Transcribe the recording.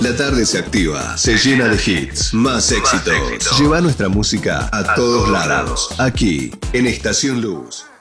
La tarde se activa, se llena de hits, más éxitos. Lleva nuestra música a todos lados. Aquí, en Estación Luz.